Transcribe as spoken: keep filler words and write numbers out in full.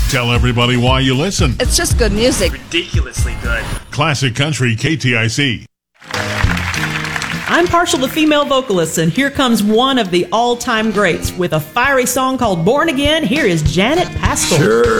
Tell everybody why you listen. It's just good music. Ridiculously good. Classic Country K T I C. I'm partial to female vocalists, and here comes one of the all-time greats with a fiery song called Born Again. Here is Janet Paschal. Sure.